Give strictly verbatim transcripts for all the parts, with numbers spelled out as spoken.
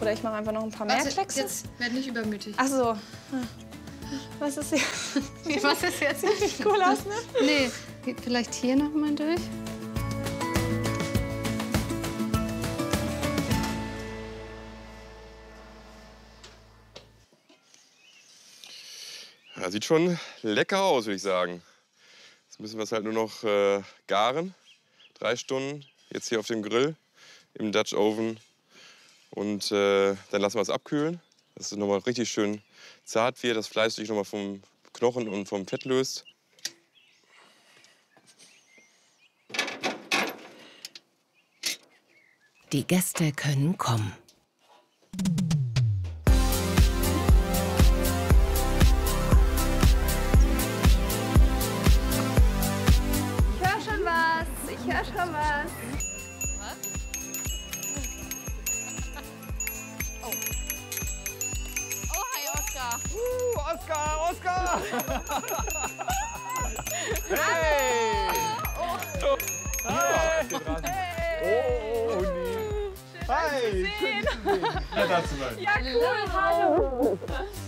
Oder ich mache einfach noch ein paar Warte, mehr Kleckse. Jetzt werd nicht übermütig. Ach so. Was ist jetzt? Was ist jetzt? Sieht nicht cool aus, ne? Nee, geht vielleicht hier noch mal durch. Ja, sieht schon lecker aus, würde ich sagen. Jetzt müssen wir es halt nur noch äh, garen. Drei Stunden jetzt hier auf dem Grill im Dutch Oven. Und äh, dann lassen wir es abkühlen, dass es noch mal richtig schön zart wird, das Fleisch sich noch mal vom Knochen und vom Fett löst. Die Gäste können kommen. Ich höre schon was. Ich höre schon was. Uh, Oscar, Oscar! Hey! Oh. Hi! Oh, oh, nee. Hi! Schön, dich zu sehen. Ja, dazu sein. Ja, cool. Hallo.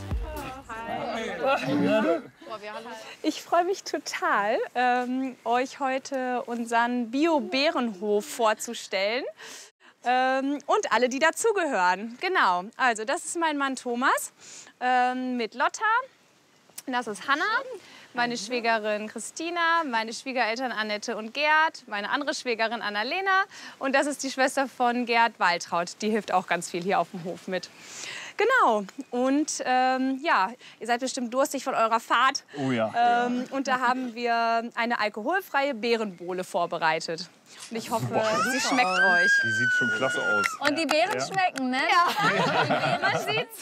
Ich freue mich total, ähm, euch heute unseren Bio-Bärenhof vorzustellen. Ähm, und alle, die dazugehören. Genau, also das ist mein Mann Thomas ähm, mit Lotta. Das ist Hanna, meine Schwägerin Christina, meine Schwiegereltern Annette und Gerd, meine andere Schwägerin Annalena. Und das ist die Schwester von Gerd, Waltraud. Die hilft auch ganz viel hier auf dem Hof mit. Genau. Und ähm, ja, ihr seid bestimmt durstig von eurer Fahrt. Oh ja. Ähm, und da haben wir eine alkoholfreie Beerenbowle vorbereitet. Und ich hoffe, sie schmeckt euch. Die sieht schon klasse aus. Und die Beeren Ja. schmecken, ne? Ja, man sieht's.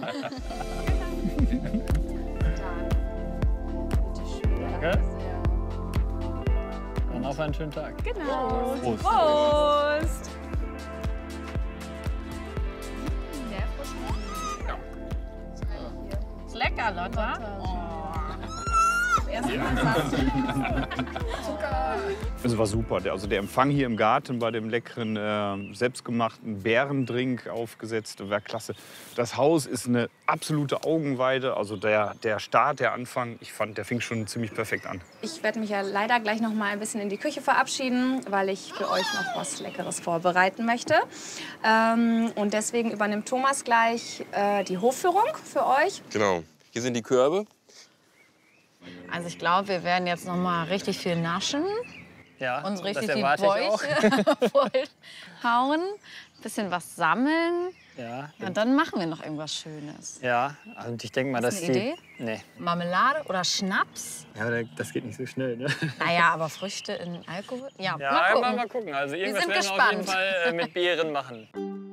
Danke. Dann auf einen schönen Tag. Genau. Prost. Prost. Ist lecker, Lotta. Es war super. Also der Empfang hier im Garten bei dem leckeren, äh, selbstgemachten Bärendrink aufgesetzt, war klasse. Das Haus ist eine absolute Augenweide. Also der, der Start, der Anfang, ich fand, der fing schon ziemlich perfekt an. Ich werde mich ja leider gleich noch mal ein bisschen in die Küche verabschieden, weil ich für euch noch was Leckeres vorbereiten möchte. Ähm, und deswegen übernimmt Thomas gleich äh, die Hofführung für euch. Genau. Hier sind die Körbe. Also ich glaube, wir werden jetzt noch mal richtig viel naschen. Ja, Uns richtig das die erwarte ich auch. Bäuche vollhauen. Bisschen was sammeln. Ja, Ja, und dann machen wir noch irgendwas Schönes. ja. Und ich denke mal, Hast dass du eine die... Idee? Nee. Marmelade oder Schnaps? Ja, das geht nicht so schnell, ne? Naja, aber Früchte in Alkohol? Ja, Ja, mal gucken. mal, mal gucken. Also irgendwas sind werden wir auf jeden gespannt. Fall äh, mit Beeren machen.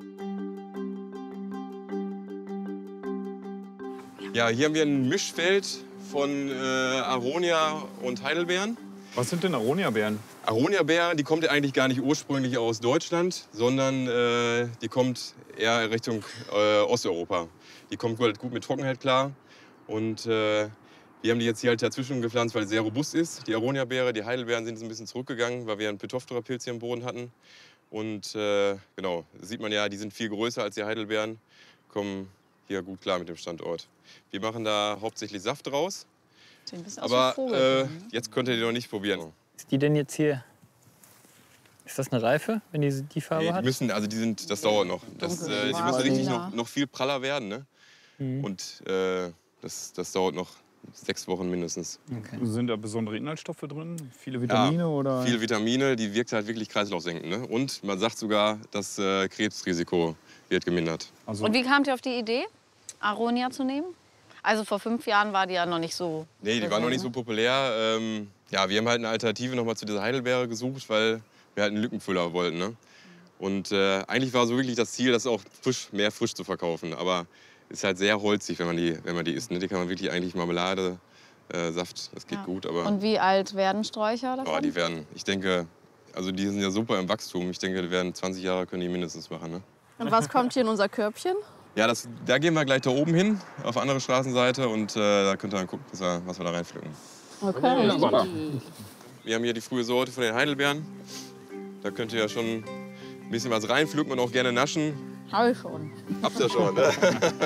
Ja, hier haben wir ein Mischfeld von äh, Aronia und Heidelbeeren. Was sind denn Aronia-Beeren? Aronia-Beere, die kommt ja eigentlich gar nicht ursprünglich aus Deutschland, sondern äh, die kommt eher Richtung äh, Osteuropa. Die kommt halt gut mit Trockenheit klar. Und äh, wir haben die jetzt hier halt dazwischen gepflanzt, weil sie sehr robust ist. Die Aronia-Beere, die Heidelbeeren sind jetzt ein bisschen zurückgegangen, weil wir einen Pitophthora-Pilz hier im Boden hatten. Und äh, genau, sieht man ja, die sind viel größer als die Heidelbeeren, kommen hier gut klar mit dem Standort. Wir machen da hauptsächlich Saft draus. Sieht ein bisschen aus Aber wie Vogel. äh, jetzt könnt ihr die noch nicht probieren. Ist die denn jetzt hier... Ist das eine Reife, wenn die die Farbe Nee, die hat? müssen, also die sind, das dauert noch. Das, Dunkel. äh, die Wow, müssen richtig lila. noch, noch viel praller werden. Ne? Mhm. Und äh, das, das dauert noch sechs Wochen mindestens. Okay. Sind da besondere Inhaltsstoffe drin? Viele Vitamine Ja, oder? Viele Vitamine, die wirkt halt wirklich kreislaufsenkend. Ne? Und man sagt sogar, das äh, Krebsrisiko wird gemindert. Also, Und wie kamt ihr auf die Idee, Aronia zu nehmen? Also vor fünf Jahren war die ja noch nicht so. Nee, die war noch nicht so populär. Ähm, ja, wir haben halt eine Alternative noch mal zu dieser Heidelbeere gesucht, weil wir halt einen Lückenfüller wollten. Ne? Und äh, eigentlich war so wirklich das Ziel, das auch frisch, mehr frisch zu verkaufen. Aber ist halt sehr holzig, wenn man die, wenn man die isst. Ne? Die kann man wirklich eigentlich Marmelade, äh, Saft, das geht Ja. gut. Aber Und wie alt werden Sträucher davon? oh, die werden, ich denke, also die sind ja super im Wachstum. Ich denke, die werden zwanzig Jahre können die mindestens machen. Ne? Und was kommt hier in unser Körbchen? Ja, das, da gehen wir gleich da oben hin, auf die andere Straßenseite. Und äh, da könnt ihr dann gucken, was wir, was wir da reinpflücken. Okay. Wir haben hier die frühe Sorte von den Heidelbeeren. Da könnt ihr ja schon ein bisschen was reinpflücken und auch gerne naschen. Habe ich schon. Habt ihr schon, ne?